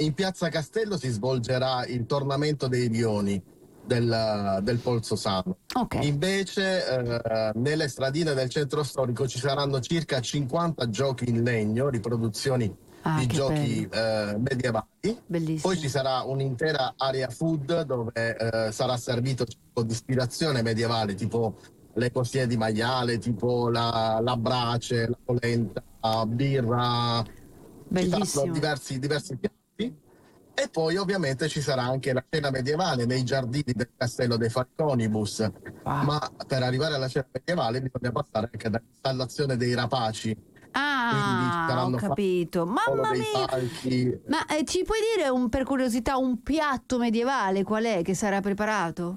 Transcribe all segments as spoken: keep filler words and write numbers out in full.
in Piazza Castello si svolgerà il tornamento dei rioni del, del Polso Sano. Okay. Invece eh, nelle stradine del centro storico ci saranno circa cinquanta giochi in legno, riproduzioni Ah, di che giochi bello. eh, medievali. Bellissimo. Poi ci sarà un'intera area food dove eh, sarà servito cibo di ispirazione medievale, tipo le costie di maiale, tipo la, la brace, la polenta, birra. Ci saranno Bellissimo. diversi, diversi piatti. E poi ovviamente ci sarà anche la cena medievale nei giardini del Castello dei Falconibus. Wow. Ma per arrivare alla cena medievale bisogna passare anche dall'installazione dei rapaci. Quindi ci Ah, ho saranno capito. Mamma dei mia! palchi. Ma eh, ci puoi dire un, per curiosità un piatto medievale qual è che sarà preparato?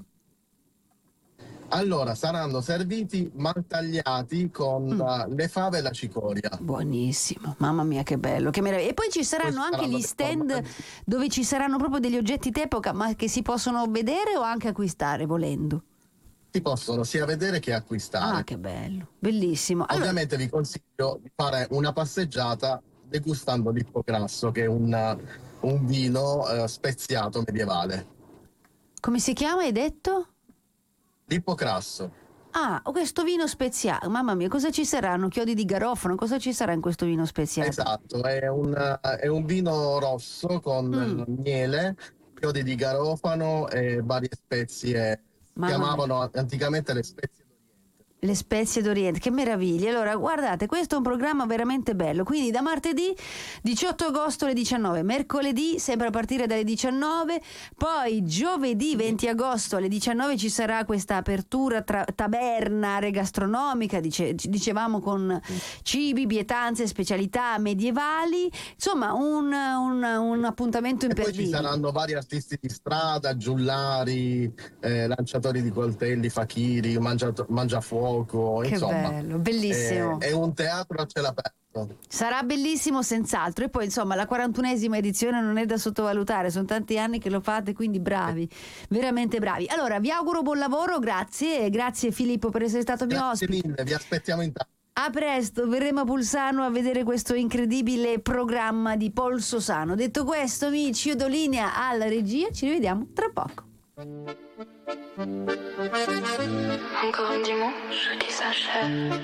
Allora, saranno serviti maltagliati con Mm. uh, le fave e la cicoria. Buonissimo, mamma mia che bello, che meraviglia. E poi ci saranno Poi ci anche saranno gli dei stand formaggi. dove ci saranno proprio degli oggetti d'epoca, ma che si possono vedere o anche acquistare volendo. Si possono sia vedere che acquistare. Ah, che bello, bellissimo. Allora, Ovviamente vi consiglio di fare una passeggiata degustando l'Ippocrasso, che è un, un vino eh, speziato medievale. come si chiama, hai detto? L'Ippocrasso. Ah, questo vino speziato, mamma mia, cosa ci saranno? Chiodi di garofano, cosa ci sarà in questo vino speziato? Esatto, è un, è un vino rosso con Mm. eh, miele, chiodi di garofano e varie spezie. Si Mamma mia. chiamavano anticamente le spezie d'Oriente. Le spezie d'Oriente, che meraviglia. Allora, guardate, questo è un programma veramente bello. Quindi da martedì diciotto agosto alle diciannove, mercoledì sempre a partire dalle diciannove, poi giovedì venti agosto alle diciannove ci sarà questa apertura tra taberna, area gastronomica, dice, dicevamo con cibi, pietanze, specialità medievali, insomma un, un, un appuntamento E poi ci imperdibile. saranno vari artisti di strada, giullari, eh, lanciatori di coltelli, fakiri, mangiato- mangiafuoco, Che insomma. bello, bellissimo. È, è un teatro a cielo aperto. Sarà bellissimo senz'altro. E poi insomma la quarantunesima edizione non è da sottovalutare, sono tanti anni che lo fate, quindi bravi, veramente bravi. Allora vi auguro buon lavoro, grazie, grazie Filippo per essere stato mio Grazie ospite. mille, vi aspettiamo in tanto. A presto, verremo a Pulsano a vedere questo incredibile programma di Polso Sano. Detto questo, amici, io do linea alla regia, ci rivediamo tra poco. Encore un dimanche qui s'achève.